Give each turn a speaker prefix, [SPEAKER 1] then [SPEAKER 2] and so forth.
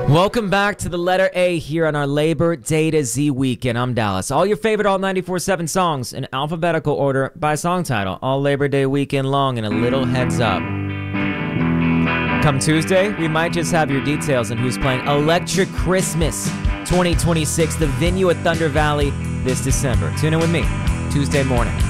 [SPEAKER 1] Welcome back to the letter A here on our Labor Day to Z weekend. I'm Dallas. All your favorite All 94.7 songs in alphabetical order by song title, all Labor Day weekend long, and a little heads up. Come Tuesday, we might just have your details on who's playing Electric Christmas 2026, the venue at Thunder Valley this December. Tune in with me Tuesday morning.